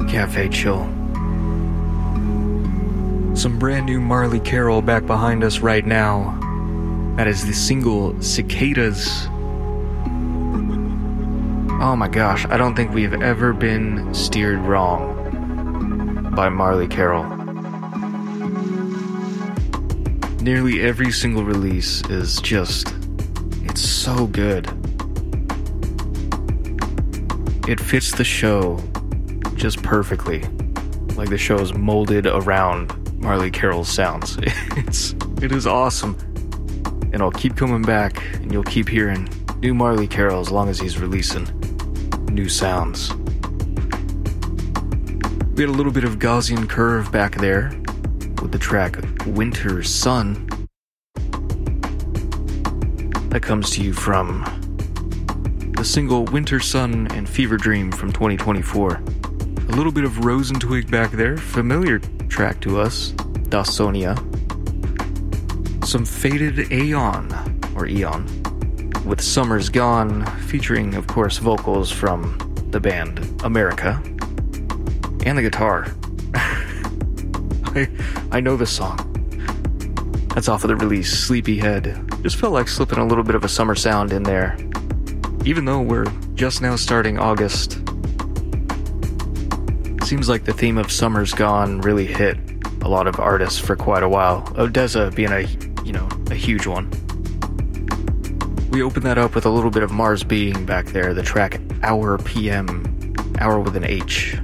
Cafe Chill. Some brand new Marley Carroll back behind us right now. That is the single Cicadas. Oh my gosh, I don't think we've ever been steered wrong by Marley Carroll. Nearly every single release is just, it's so good. It fits the show just perfectly. Like the show is molded around Marley Carroll's sounds. It is awesome. And I'll keep coming back and you'll keep hearing new Marley Carroll as long as he's releasing new sounds. We had a little bit of Gaussian Curve back there with the track Winter Sun. That comes to you from the single Winter Sun and Fever Dream from 2024. A little bit of Rosentwig back there, familiar track to us, Dawsonia. Some Faded Aeon, or Eon, with Summer's Gone, featuring, of course, vocals from the band America, and the guitar. I know this song. That's off of the release Sleepyhead. Just felt like slipping a little bit of a summer sound in there. Even though we're just now starting August, seems like the theme of Summer's Gone really hit a lot of artists for quite a while. ODESZA being a huge one. We opened that up with a little bit of Mars Being back there, the track Hour PM, Hour with an H.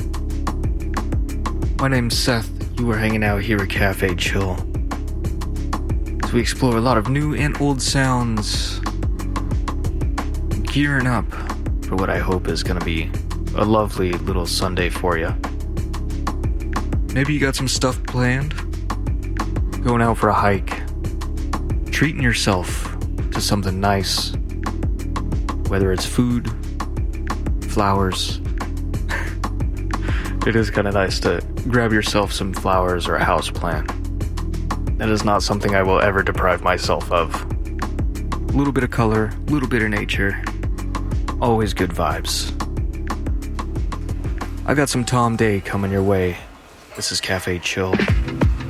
My name's Seth, you are hanging out here at Cafe Chill. As we explore a lot of new and old sounds, gearing up for what I hope is going to be a lovely little Sunday for you. Maybe you got some stuff planned, going out for a hike, treating yourself to something nice, whether it's food, flowers. It is kind of nice to grab yourself some flowers or a house plant. That is not something I will ever deprive myself of. A little bit of color, a little bit of nature, always good vibes. I got some Tom Day coming your way. This is Cafe Chill.